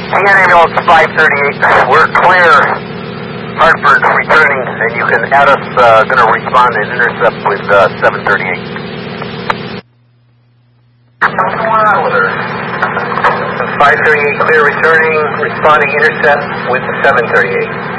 TN ambulance 538, we're clear. Hartford returning, and you can add us, going to respond and intercept with 738. What's going on with her? 538 clear returning, responding intercept with 738.